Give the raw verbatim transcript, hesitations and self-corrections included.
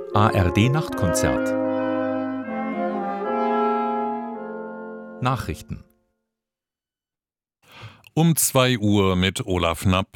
A R D-Nachtkonzert. Nachrichten. Um zwei Uhr mit Olaf Knapp.